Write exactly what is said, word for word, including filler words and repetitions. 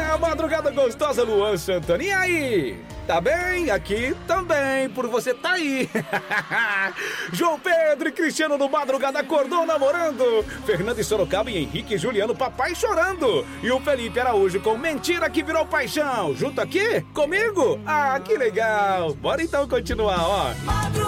A madrugada gostosa, Luan Santana. E aí? Tá bem? Aqui também, por você tá aí. João Pedro e Cristiano do Madrugada acordou namorando. Fernando e Sorocaba e Henrique e Juliano, papai chorando. E o Felipe Araújo com Mentira que Virou Paixão. Junto aqui? Comigo? Ah, que legal. Bora então continuar, ó.